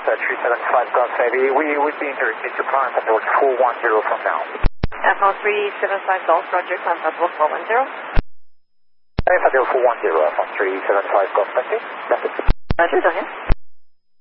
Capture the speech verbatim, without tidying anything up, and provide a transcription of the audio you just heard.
Delta three seven five Golf Heavy. We would be interested to climb support four one zero from now. Alpha three seven five Golf, Roger, climb support four one zero. Alpha four one zero from three seven five Golf, thank you. That's it. Roger, go ahead.